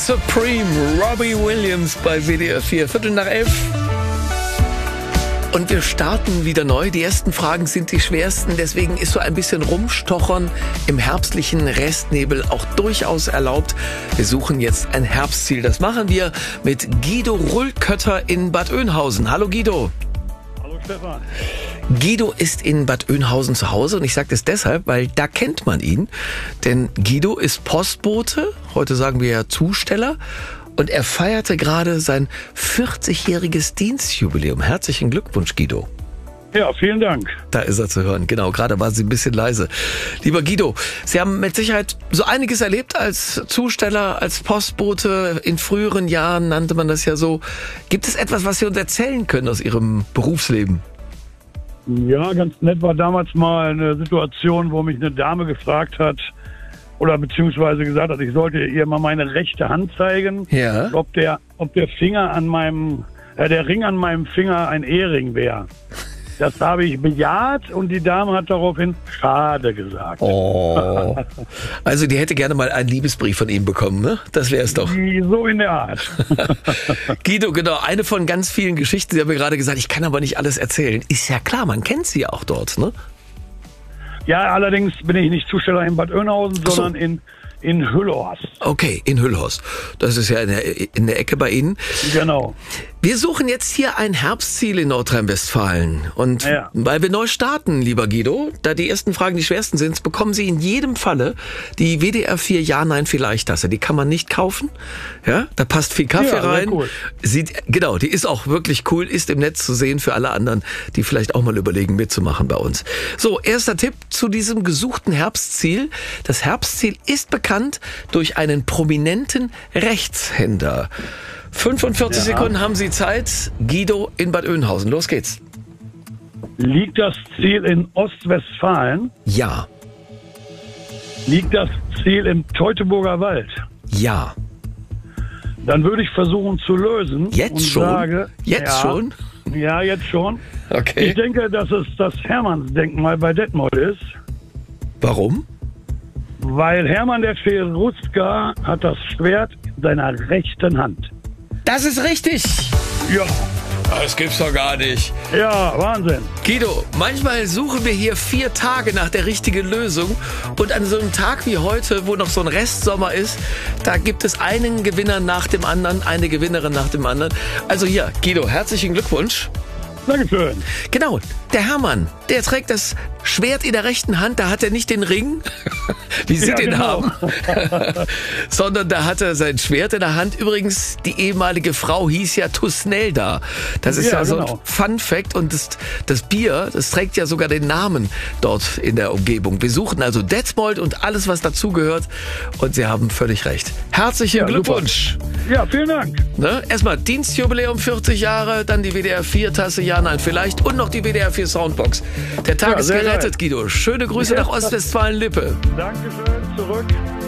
Supreme, Robbie Williams bei WDR 4, 11:15. Und wir starten wieder neu. Die ersten Fragen sind die schwersten, deswegen ist so ein bisschen Rumstochern im herbstlichen Restnebel auch durchaus erlaubt. Wir suchen jetzt ein Herbstziel. Das machen wir mit Guido Rullkötter in Bad Oeynhausen. Hallo Guido. Hallo Stefan. Guido ist in Bad Oeynhausen zu Hause und ich sage das deshalb, weil da kennt man ihn. Denn Guido ist Postbote, heute sagen wir ja Zusteller. Und er feierte gerade sein 40-jähriges Dienstjubiläum. Herzlichen Glückwunsch, Guido. Ja, vielen Dank. Da ist er zu hören. Genau, gerade war sie ein bisschen leise. Lieber Guido, Sie haben mit Sicherheit so einiges erlebt als Zusteller, als Postbote. In früheren Jahren nannte man das ja so. Gibt es etwas, was Sie uns erzählen können aus Ihrem Berufsleben? Ja, ganz nett war damals mal eine Situation, wo mich eine Dame gefragt hat, oder beziehungsweise gesagt hat, ich sollte ihr mal meine rechte Hand zeigen, Ja. ob der Finger an der Ring an meinem Finger ein Ehering wäre. Das habe ich bejaht und die Dame hat daraufhin schade gesagt. Oh. Also die hätte gerne mal einen Liebesbrief von ihm bekommen, ne? Das wäre es doch. So in der Art. Guido, genau, eine von ganz vielen Geschichten. Sie haben mir gerade gesagt, ich kann aber nicht alles erzählen. Ist ja klar, man kennt sie auch dort, ne? Ja, allerdings bin ich nicht Zusteller in Bad Oeynhausen, Ach so. sondern in Hüllhorst. Okay, in Hüllhorst. Das ist ja in der Ecke bei Ihnen. Genau. Wir suchen jetzt hier ein Herbstziel in Nordrhein-Westfalen. Und Ja. weil wir neu starten, lieber Guido, da die ersten Fragen die schwersten sind, bekommen Sie in jedem Falle die WDR 4 Ja-Nein-Vielleicht-Tasse. Die kann man nicht kaufen. Ja, da passt viel Kaffee Ja, sehr rein. cool. Genau, die ist auch wirklich cool, ist im Netz zu sehen für alle anderen, die vielleicht auch mal überlegen, mitzumachen bei uns. So, erster Tipp zu diesem gesuchten Herbstziel. Das Herbstziel ist bekannt durch einen prominenten Rechtshänder. 45 Ja. Sekunden haben Sie Zeit. Guido in Bad Oeynhausen. Los geht's. Liegt das Ziel in Ostwestfalen? Ja. Liegt das Ziel im Teutoburger Wald? Ja. Dann würde ich versuchen zu lösen. Jetzt und schon? Sage, Jetzt ja, schon? Ja, jetzt schon. Okay. Ich denke, dass es das Hermannsdenkmal bei Detmold ist, Warum? weil Hermann der Cherusker hat das Schwert in seiner rechten Hand. Das ist richtig. Ja, Das gibt's doch gar nicht. ja, Wahnsinn. Guido, manchmal suchen wir hier 4 Tage nach der richtigen Lösung und an so einem Tag wie heute, wo noch so ein Restsommer ist, da gibt es einen Gewinner nach dem anderen, eine Gewinnerin nach dem anderen. Also hier, Guido, herzlichen Glückwunsch. Dankeschön. Genau, der Hermann, der trägt das Schwert in der rechten Hand, da hat er nicht den Ring, wie Sie Ja, den genau. haben, sondern da hat er sein Schwert in der Hand. Übrigens, die ehemalige Frau hieß ja Tusnelda. Das ist ja, Ja, so ein genau. Fun-Fact und das Bier, das trägt ja sogar den Namen dort in der Umgebung. Wir suchen also Detmold und alles, was dazugehört und Sie haben völlig recht. Herzlichen Ja, Glückwunsch. Ja, vielen Dank. Ne? Erstmal Dienstjubiläum 40 Jahre, dann die WDR 4 Tasse Ja, Nein, vielleicht und noch die WDR 4 Soundbox. Der Tag Ja, ist sehr gerettet, geil. Guido. Schöne Grüße Ja. nach Ostwestfalen-Lippe. Dankeschön, zurück.